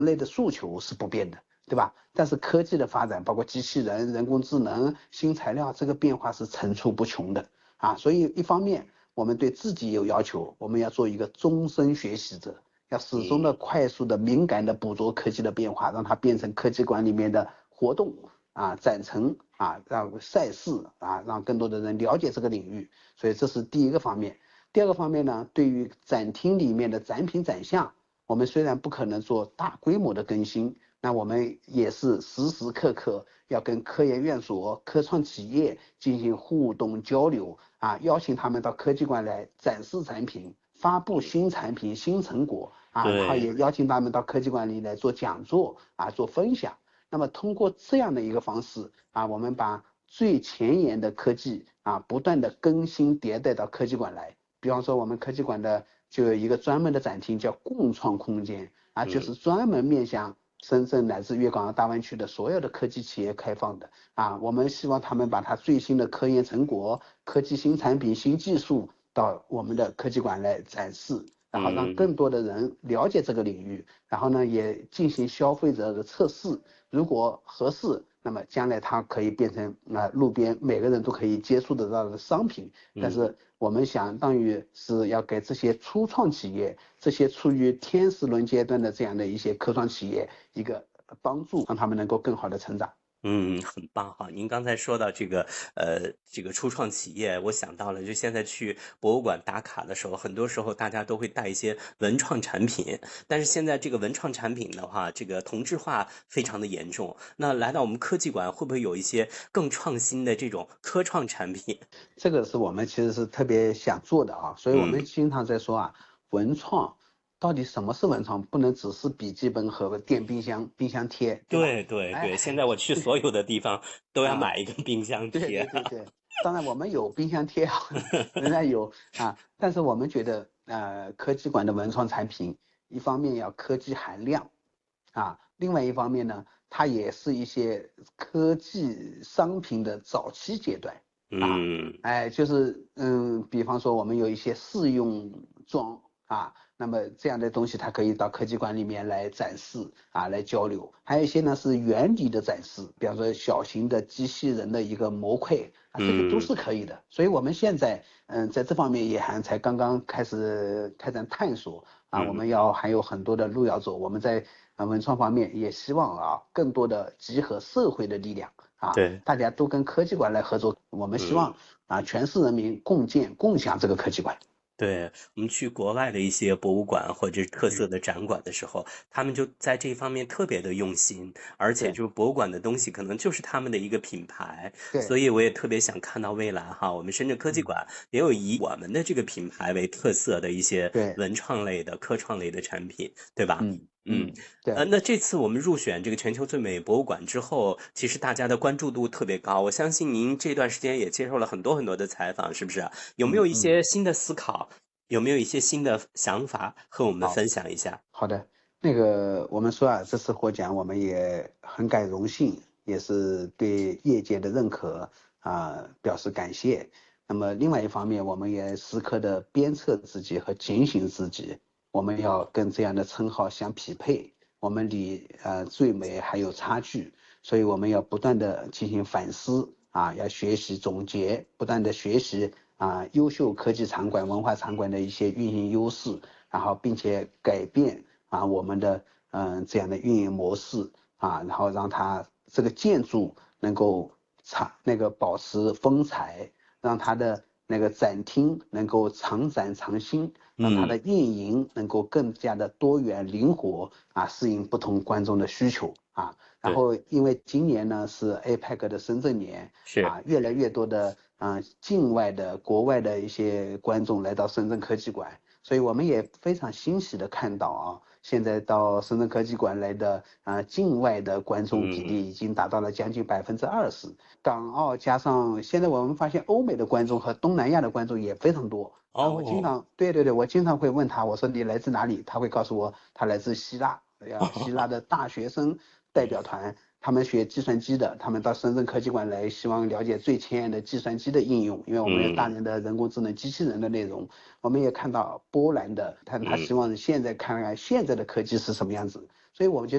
类的诉求是不变的，对吧？但是科技的发展，包括机器人、人工智能、新材料，这个变化是层出不穷的啊。所以一方面我们对自己有要求，我们要做一个终身学习者，要始终的快速的敏感的捕捉科技的变化，让它变成科技馆里面的活动啊、展陈啊、让赛事啊，让更多的人了解这个领域。所以这是第一个方面。第二个方面呢，对于展厅里面的展品展项，我们虽然不可能做大规模的更新，那我们也是时时刻刻要跟科研院所、科创企业进行互动交流啊，邀请他们到科技馆来展示产品、发布新产品、新成果啊，然后也邀请他们到科技馆里来做讲座啊，做分享。那么通过这样的一个方式啊，我们把最前沿的科技啊，不断的更新迭代到科技馆来。比方说我们科技馆的就有一个专门的展厅叫共创空间啊，就是专门面向深圳乃至粤港澳大湾区的所有的科技企业开放的啊。我们希望他们把他最新的科研成果、科技新产品、新技术到我们的科技馆来展示，然后让更多的人了解这个领域，然后呢也进行消费者的测试，如果合适，那么将来它可以变成路边每个人都可以接触得到的商品。但是我们相当于是要给这些初创企业，这些处于天使轮阶段的这样的一些科创企业一个帮助，让他们能够更好的成长。 很棒哈！您刚才说到这个初创企业，我想到了，就现在去博物馆打卡的时候，很多时候大家都会带一些文创产品，但是现在这个文创产品的话，这个同质化非常的严重。那来到我们科技馆，会不会有一些更创新的这种科创产品？ 这个是我们其实是特别想做的啊，所以我们经常在说啊，文创到底什么是文创？不能只是笔记本和电冰箱、冰箱贴，对吧？ 对对对，现哎， 在我去所有的地方都要啊， 买一个冰箱对对贴。 对对，当然我们有冰箱贴啊，仍然有啊，但是我们觉得科技馆的文创产品，一方面要科技含量啊，另外一方面呢，它也是一些科技商品的早期阶段啊， 嗯， 哎，就是比方说我们有一些试用装啊，那么这样的东西它可以到科技馆里面来展示啊，来交流。还有一些呢是原理的展示，比方说小型的机器人的一个模块啊，这个都是可以的。所以我们现在在这方面也还才刚刚开始开展探索啊，我们还有很多的路要走。我们在文创方面也希望啊更多的集合社会的力量啊， 对。 大家都跟科技馆来合作。我们希望啊全市人民共建共享这个科技馆。 对，我们去国外的一些博物馆或者特色的展馆的时候，他们就在这方面特别的用心，而且对就是博物馆的东西可能就是他们的一个品牌，所对， 以我也特别想看到未来哈，我们深圳科技馆也有以我们的这个品牌为特色的一些对， 文创类的、科创类的产品，对吧？嗯， 对。 那这次我们入选这个全球最美博物馆之后，其实大家的关注度特别高。我相信您这段时间也接受了很多很多的采访，是不是？有没有一些新的思考？有没有一些新的想法和我们好。 分享一下？ 好的，那个我们说啊，这次获奖我们也很感荣幸，也是对业界的认可啊表示感谢。那么另外一方面，我们也时刻的鞭策自己和警醒自己，我们要跟这样的称号相匹配，我们离最美还有差距，所以我们要不断的进行反思啊，要学习总结，不断的学习啊优秀科技场馆、文化场馆的一些运营优势。然后并且改变啊我们的这样的运营模式啊，然后让它这个建筑能够保持风采，让它的那个展厅能够常展常新，让它的运营能够更加的多元灵活啊，适应不同观众的需求啊。然对， 后因为今年呢是 APEC 的深圳年是， 啊，越来越多的境外的国外的一些观众来到深圳科技馆。所以我们也非常欣喜的看到啊，现在到深圳科技馆来的境外的观众比例已经达到了将近20%，港澳加上现在我们发现欧美的观众和东南亚的观众也非常多啊。我经哦， 常对对对，我经常会问他，我说你来自哪里？他会告诉我他来自希腊，希腊的大学生代表团他们学计算机的，他们到深圳科技馆来，希望了解最前沿的计算机的应用，因为我们有大量的人工智能机器人的内容。我们也看到波兰的，他希望现在看看现在的科技是什么样子，所以我们觉得。